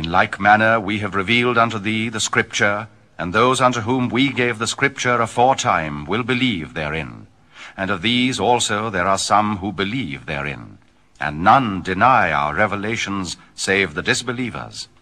In like manner we have revealed unto thee the Scripture, and those unto whom we gave the Scripture aforetime will believe therein. And of these also there are some who believe therein. And none deny our revelations save the disbelievers.